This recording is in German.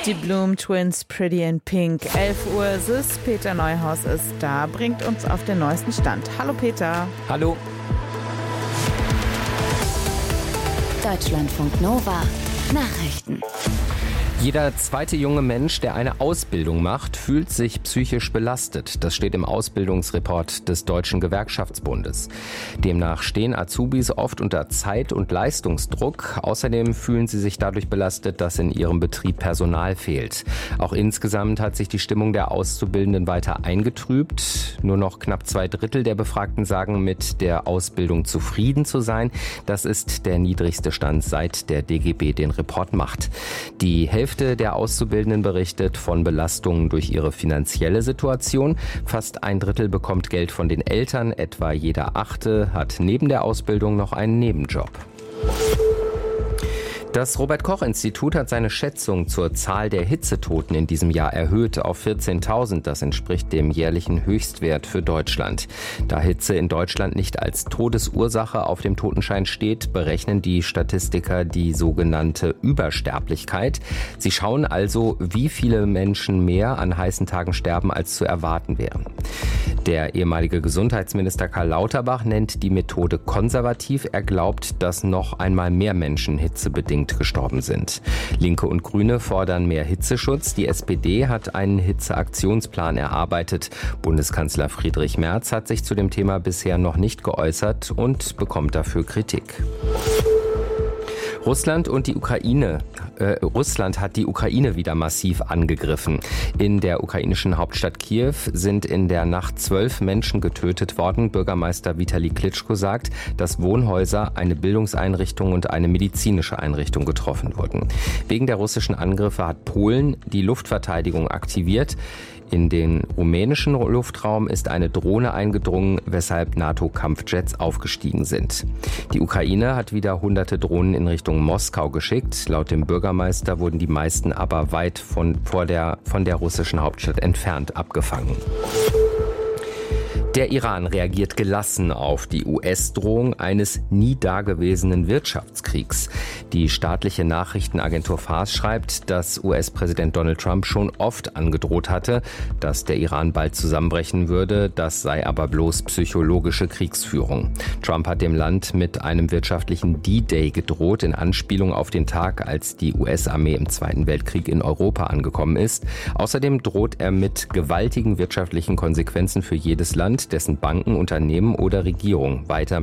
Die Bloom Twins, Pretty in Pink. 11 Uhr ist es. Peter Neuhaus ist da, bringt uns auf den neuesten Stand. Hallo Peter. Hallo. Deutschlandfunk Nova. Nachrichten. Jeder zweite junge Mensch, der eine Ausbildung macht, fühlt sich psychisch belastet. Das steht im Ausbildungsreport des Deutschen Gewerkschaftsbundes. Demnach stehen Azubis oft unter Zeit- und Leistungsdruck. Außerdem fühlen sie sich dadurch belastet, dass in ihrem Betrieb Personal fehlt. Auch insgesamt hat sich die Stimmung der Auszubildenden weiter eingetrübt. Nur noch knapp 2/3 der Befragten sagen, mit der Ausbildung zufrieden zu sein. Das ist der niedrigste Stand, seit der DGB den Report macht. Die Hälfte der Auszubildenden berichtet von Belastungen durch ihre finanzielle Situation. Fast 1/3 bekommt Geld von den Eltern, etwa jeder Achte hat neben der Ausbildung noch einen Nebenjob. Das Robert-Koch-Institut hat seine Schätzung zur Zahl der Hitzetoten in diesem Jahr erhöht auf 14.000. Das entspricht dem jährlichen Höchstwert für Deutschland. Da Hitze in Deutschland nicht als Todesursache auf dem Totenschein steht, berechnen die Statistiker die sogenannte Übersterblichkeit. Sie schauen also, wie viele Menschen mehr an heißen Tagen sterben, als zu erwarten wäre. Der ehemalige Gesundheitsminister Karl Lauterbach nennt die Methode konservativ. Er glaubt, dass noch einmal mehr Menschen hitzebedingt gestorben sind. Linke und Grüne fordern mehr Hitzeschutz. Die SPD hat einen Hitzeaktionsplan erarbeitet. Bundeskanzler Friedrich Merz hat sich zu dem Thema bisher noch nicht geäußert und bekommt dafür Kritik. Russland hat die Ukraine wieder massiv angegriffen. In der ukrainischen Hauptstadt Kiew sind in der Nacht 12 Menschen getötet worden. Bürgermeister Vitali Klitschko sagt, dass Wohnhäuser, eine Bildungseinrichtung und eine medizinische Einrichtung getroffen wurden. Wegen der russischen Angriffe hat Polen die Luftverteidigung aktiviert. In den rumänischen Luftraum ist eine Drohne eingedrungen, weshalb NATO-Kampfjets aufgestiegen sind. Die Ukraine hat wieder hunderte Drohnen in Richtung Moskau geschickt. Laut dem Bürgermeister wurden die meisten aber weit von der russischen Hauptstadt entfernt abgefangen. Der Iran reagiert gelassen auf die US-Drohung eines nie dagewesenen Wirtschaftskriegs. Die staatliche Nachrichtenagentur Fars schreibt, dass US-Präsident Donald Trump schon oft angedroht hatte, dass der Iran bald zusammenbrechen würde. Das sei aber bloß psychologische Kriegsführung. Trump hat dem Land mit einem wirtschaftlichen D-Day gedroht, in Anspielung auf den Tag, als die US-Armee im Zweiten Weltkrieg in Europa angekommen ist. Außerdem droht er mit gewaltigen wirtschaftlichen Konsequenzen für jedes Land, dessen Banken, Unternehmen oder Regierung weiter